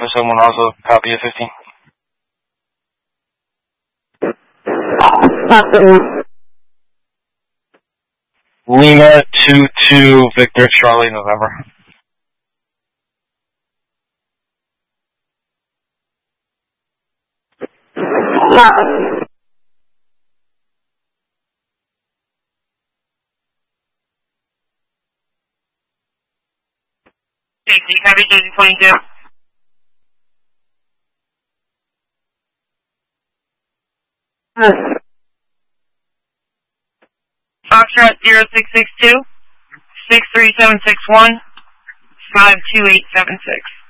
Papa, someone also copy of 15. Lima 2-2 Victor Charlie November. Safety, heavy duty 22. Foxtrot 0662 63761 52876.